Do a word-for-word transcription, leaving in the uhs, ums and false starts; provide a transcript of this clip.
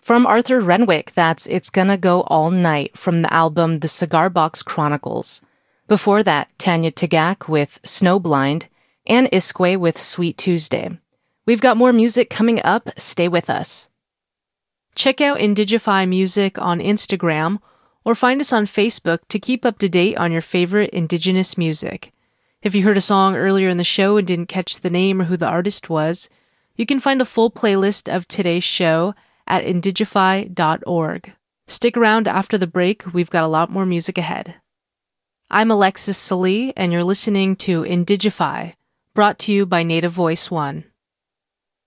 From Arthur Renwick, that's It's Gonna Go All Night from the album The Cigar Box Chronicles. Before that, Tanya Tagaq with Snowblind and Isque with Sweet Tuesday. We've got more music coming up. Stay with us. Check out Indigify Music on Instagram or find us on Facebook to keep up to date on your favorite Indigenous music. If you heard a song earlier in the show and didn't catch the name or who the artist was, you can find a full playlist of today's show at indigify dot org. Stick around after the break. We've got a lot more music ahead. I'm Alexis Salee, and you're listening to Indigify, brought to you by Native Voice One.